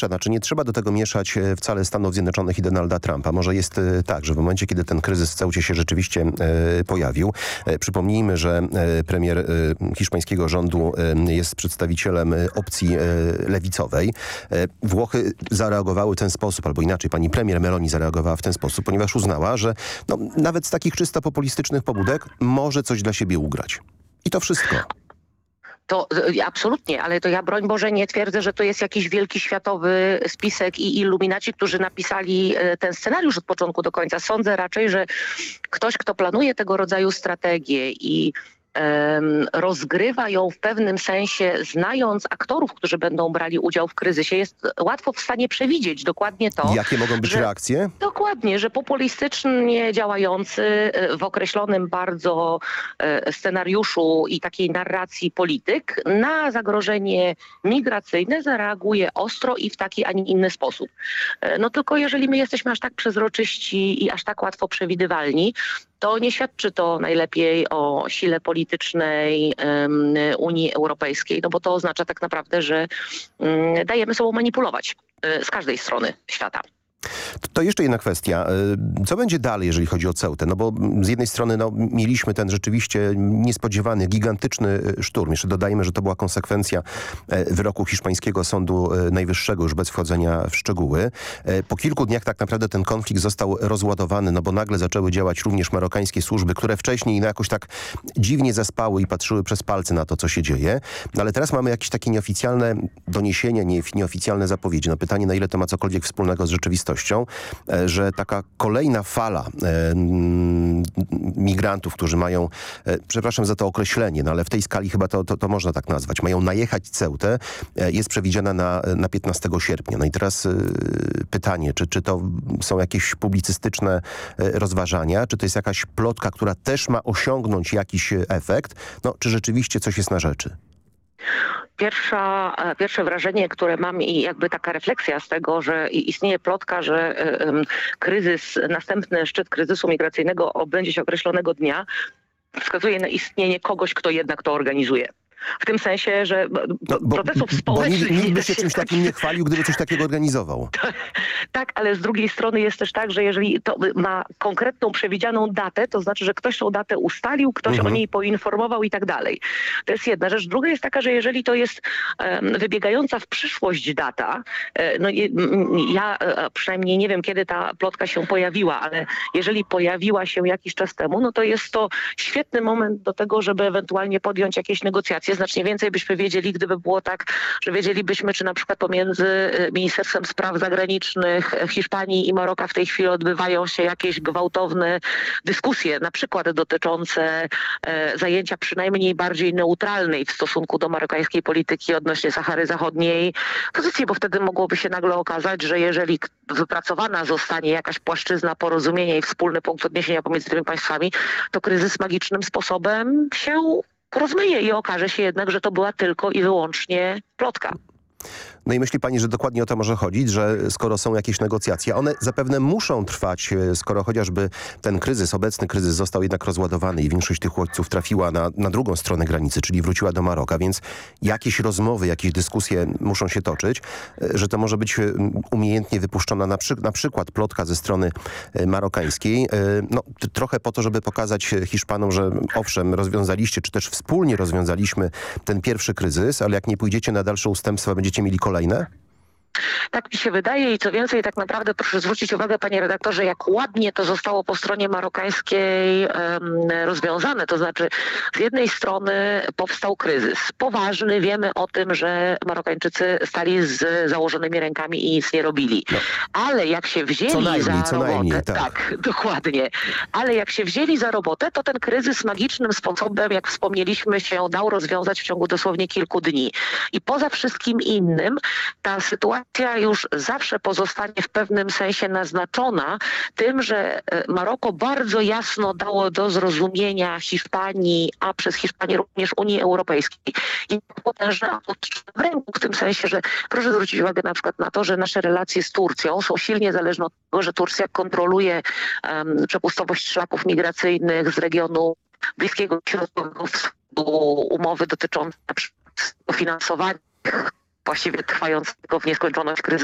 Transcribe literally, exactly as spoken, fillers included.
pierwsza, znaczy nie trzeba do tego mieszać wcale Stanów Zjednoczonych i Donalda Trumpa. Może jest tak, że w momencie, kiedy ten kryzys w Ceucie się rzeczywiście e, pojawił, e, przypomnijmy, że e, premier e, hiszpańskiego rządu e, jest przedstawicielem opcji e, lewicowej. E, Włochy zareagowały w ten sposób, albo inaczej, pani premier Meloni zareagowała w ten sposób, ponieważ uznała, że no, nawet z takich czysto populistycznych pobudek może coś dla siebie ugrać. I to wszystko. To absolutnie, ale to ja broń Boże nie twierdzę, że to jest jakiś wielki światowy spisek i iluminaci, którzy napisali ten scenariusz od początku do końca. Sądzę raczej, że ktoś, kto planuje tego rodzaju strategię i um, rozgrywa ją w pewnym sensie, znając aktorów, którzy będą brali udział w kryzysie, jest łatwo w stanie przewidzieć dokładnie to. Jakie mogą być że, reakcje? Dokładnie, że populistycznie działający w określonym bardzo scenariuszu i takiej narracji polityk na zagrożenie migracyjne zareaguje ostro i w taki, a nie inny sposób. No tylko jeżeli my jesteśmy aż tak przezroczyści i aż tak łatwo przewidywalni, to nie świadczy to najlepiej o sile politycznej um, Unii Europejskiej, no bo to oznacza tak naprawdę, że um, dajemy sobą manipulować um, z każdej strony świata. To jeszcze jedna kwestia. Co będzie dalej, jeżeli chodzi o Ceutę? No bo z jednej strony no, mieliśmy ten rzeczywiście niespodziewany, gigantyczny szturm. Jeszcze dodajmy, że to była konsekwencja wyroku hiszpańskiego Sądu Najwyższego, już bez wchodzenia w szczegóły. Po kilku dniach tak naprawdę ten konflikt został rozładowany, no bo nagle zaczęły działać również marokańskie służby, które wcześniej no, jakoś tak dziwnie zaspały i patrzyły przez palce na to, co się dzieje. No ale teraz mamy jakieś takie nieoficjalne doniesienia, nie, nieoficjalne zapowiedzi. No pytanie, na ile to ma cokolwiek wspólnego z rzeczywistością, że taka kolejna fala e, migrantów, którzy mają, e, przepraszam za to określenie, no ale w tej skali chyba to, to, to można tak nazwać, mają najechać Ceutę, e, jest przewidziana na, na piętnastego sierpnia. No i teraz e, pytanie, czy, czy to są jakieś publicystyczne e, rozważania, czy to jest jakaś plotka, która też ma osiągnąć jakiś efekt, no czy rzeczywiście coś jest na rzeczy? Pierwsza, pierwsze wrażenie, które mam i jakby taka refleksja z tego, że istnieje plotka, że um, kryzys, następny szczyt kryzysu migracyjnego odbędzie się określonego dnia, wskazuje na istnienie kogoś, kto jednak to organizuje. W tym sensie, że no, bo, protestów bo społecznych... Bo nikt by się czymś takim nie chwalił, gdyby coś takiego organizował. Tak, ale z drugiej strony jest też tak, że jeżeli to ma konkretną, przewidzianą datę, to znaczy, że ktoś tą datę ustalił, ktoś mhm. o niej poinformował i tak dalej. To jest jedna rzecz. Druga jest taka, że jeżeli to jest um, wybiegająca w przyszłość data, e, no ja e, przynajmniej nie wiem, kiedy ta plotka się pojawiła, ale jeżeli pojawiła się jakiś czas temu, no to jest to świetny moment do tego, żeby ewentualnie podjąć jakieś negocjacje. Znacznie więcej byśmy wiedzieli, gdyby było tak, że wiedzielibyśmy, czy na przykład pomiędzy Ministerstwem Spraw Zagranicznych Hiszpanii i Maroka w tej chwili odbywają się jakieś gwałtowne dyskusje, na przykład dotyczące e, zajęcia przynajmniej bardziej neutralnej w stosunku do marokańskiej polityki odnośnie Sahary Zachodniej pozycji, bo wtedy mogłoby się nagle okazać, że jeżeli wypracowana zostanie jakaś płaszczyzna porozumienia i wspólny punkt odniesienia pomiędzy tymi państwami, to kryzys magicznym sposobem się rozmyje i okaże się jednak, że to była tylko i wyłącznie plotka. No i myśli pani, że dokładnie o to może chodzić, że skoro są jakieś negocjacje, one zapewne muszą trwać, skoro chociażby ten kryzys, obecny kryzys został jednak rozładowany i większość tych uchodźców trafiła na, na drugą stronę granicy, czyli wróciła do Maroka, więc jakieś rozmowy, jakieś dyskusje muszą się toczyć, że to może być umiejętnie wypuszczona na, przy, na przykład plotka ze strony marokańskiej, no trochę po to, żeby pokazać Hiszpanom, że owszem, rozwiązaliście, czy też wspólnie rozwiązaliśmy ten pierwszy kryzys, ale jak nie pójdziecie na dalsze ustępstwa, będziecie mieli kolejne? Tak mi się wydaje i co więcej, tak naprawdę proszę zwrócić uwagę, panie redaktorze, jak ładnie to zostało po stronie marokańskiej um, rozwiązane. To znaczy z jednej strony powstał kryzys poważny. Wiemy o tym, że Marokańczycy stali z założonymi rękami i nic nie robili. No. Ale jak się wzięli co najmniej, za co robotę... Najmniej, tak. tak, dokładnie. Ale jak się wzięli za robotę, to ten kryzys magicznym sposobem, jak wspomnieliśmy, się dał rozwiązać w ciągu dosłownie kilku dni. I poza wszystkim innym ta sytuacja już zawsze pozostanie w pewnym sensie naznaczona tym, że Maroko bardzo jasno dało do zrozumienia Hiszpanii, a przez Hiszpanię również Unii Europejskiej. I potężne w ręku w tym sensie, że proszę zwrócić uwagę na przykład na to, że nasze relacje z Turcją są silnie zależne od tego, że Turcja kontroluje um, przepustowość szlaków migracyjnych z regionu Bliskiego i Środkowego Wschodu, umowy dotyczące na przykład finansowania właściwie trwającego w nieskończoność kryzysu